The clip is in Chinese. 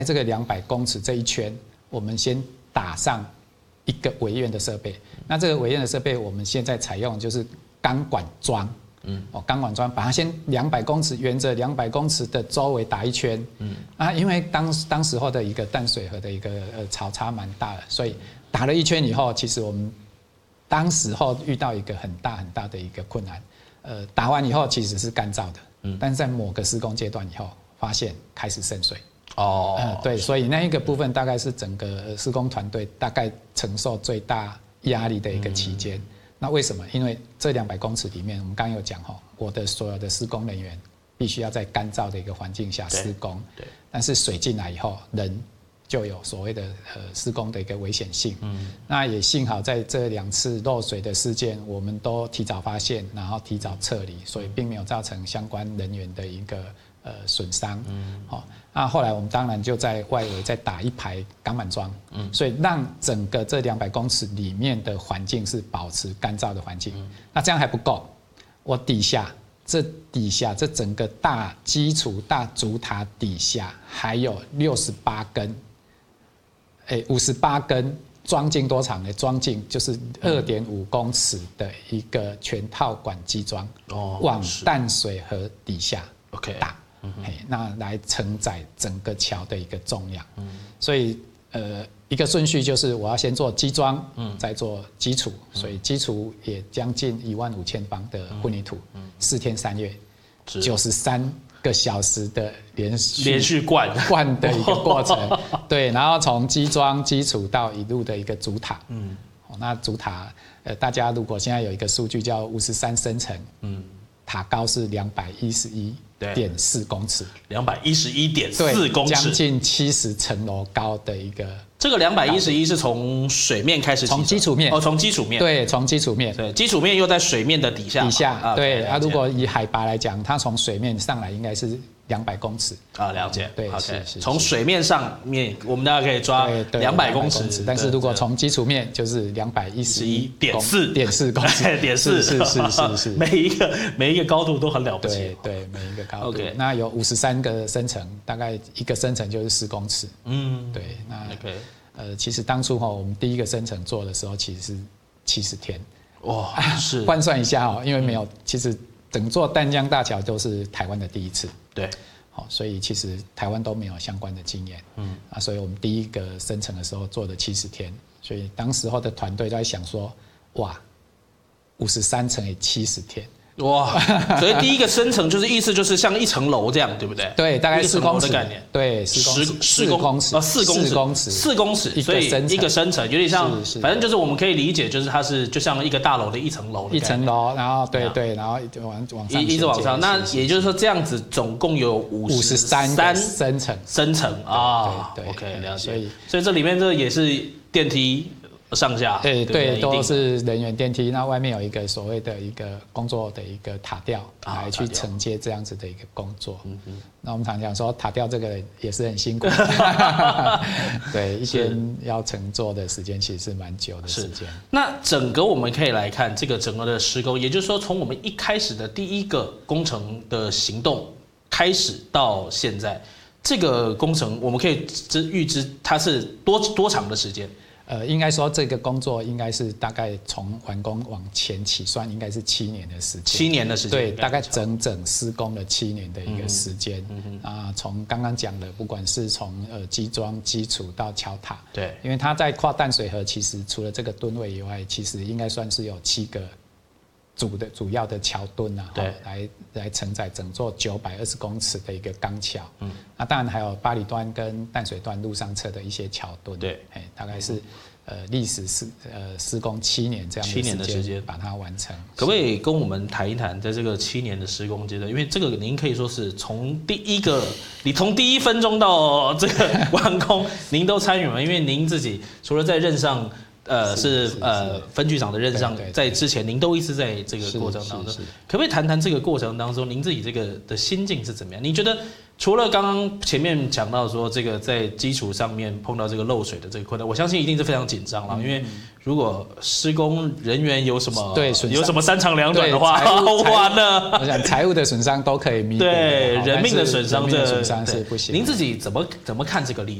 这个200公尺这一圈，我们先打上一个围院的设备。那这个围院的设备，我们现在采用就是钢管桩。钢管桩把它先200公尺，沿着200公尺的周围打一圈。因为当时候的一个淡水河的一个潮差蛮大的，所以打了一圈以后，其实我们当时候遇到一个很大的一个困难。打完以后其实是干燥的，但是在某个施工阶段以后，发现开始渗水。对，所以那一个部分大概是整个施工团队大概承受最大压力的一个期间。那为什么？因为这200公尺里面，我们刚刚有讲我的所有的施工人员必须要在干燥的一个环境下施工，但是水进来以后，人就有所谓的施工的一个危险性。那也幸好在这2次漏水的事件，我们都提早发现，然后提早撤离，所以并没有造成相关人员的一个损伤。那后来我们当然就在外围再打一排钢板桩，所以让整个这200公尺里面的环境是保持干燥的环境。那这样还不够，我底下这整个大基础大主塔底下还有68根，58根装进多长呢？装进就是2.5公尺的一个全套管基桩，往淡水河底下打。那来承载整个桥的一个重量。所以一个顺序就是我要先做基桩，再做基础，所以基础也将近15000方的混凝土，4天3夜，93个小时的连续灌的一个过程。对，然后从基桩基础到一路的一个主塔。那主塔大家如果现在有一个数据叫53深层，塔高是211.4公尺，211.4 公尺， 将近70层楼高的一个。 这个211是从水面开始， 从基础面从基础面， 对，从基础面， 对，基础面又在水面的底下， 对如果以海拔来讲，它从水面上来应该是200公尺了解， 对， 是从水面上面，我们大家可以抓200公尺， 但是如果从基础面就是211.4公尺， 是，每一个高度都很了不起， 对，每一个高度，那有53个深层，大概一个深层就是10公尺，对，那其实当初我们第一个深层做的时候，其实是70天， 是换算一下因为没有，其实整座淡江大桥都是台湾的第一次， 对， 所以其实台湾都没有相关的经验，所以我们第一个深层的时候做了70天，所以当时候的团队在想说，哇，53层也70天。 所以第一个深层意思就是像一层楼这样，对不对？ 对，大概4公尺的概念， 对，4公尺 ，4公尺，所以一个深层有点像，反正就是我们可以理解，就是它是就像一个大楼的一层楼， 然后对，然后往上一直往上，那也就是说这样子总共有53 个深层对 ，OK， 了解。所以这里面这也是电梯。上下对，都是人员电梯。那外面有一个所谓的一个工作的一个塔吊，来去承接这样子的一个工作。那我们常讲说塔吊这个也是很辛苦，对，一天要乘坐的时间其实是蛮久的时间。 那整个我们可以来看这个整个的施工，也就是说从我们一开始的第一个工程的行动开始到现在，这个工程我们可以预知它是多长的时间？ 应该说这个工作应该是大概从完工往前起算，应该是7年的时间。7 年的时间， 对，大概整施工了7年的一个时间。从刚刚讲的，不管是从基桩基础到桥塔， 对， 因为它在跨淡水河，其实除了这个吨位以外，其实应该算是有7个主要的桥墩对， 来承载整座920公尺的一个钢桥。那当然还有巴黎段跟淡水段陆上侧的一些桥墩。 对， 大概是历时施工7年这样的时间把它完成。 可不可以跟我们谈一谈，在这个7年的施工阶段，因为这个您可以说是从第一分钟到这个完工，您都参与了，因为您自己除了在任上分局长的任上， 对在之前您都一直在这个过程当中，可不可以谈谈这个过程当中您自己这个的心境是怎么样？你觉得除了刚刚前面讲到说这个在基础上面碰到这个漏水的这个困难，我相信一定是非常紧张了，因为如果施工人员有什么三长两短的话，哇，那我想财务的损伤都可以弥补， 对人命的损伤， 人命的损伤是不行。 您自己怎么看这个例子？